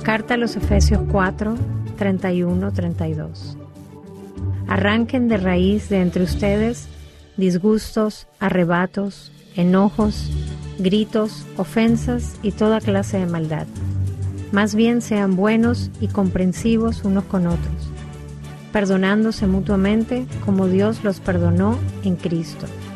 Carta a los Efesios 4, 31, 32. Arranquen de raíz de entre ustedes disgustos, arrebatos, enojos, gritos, ofensas y toda clase de maldad. Más bien sean buenos y comprensivos unos con otros, perdonándose mutuamente como Dios los perdonó en Cristo.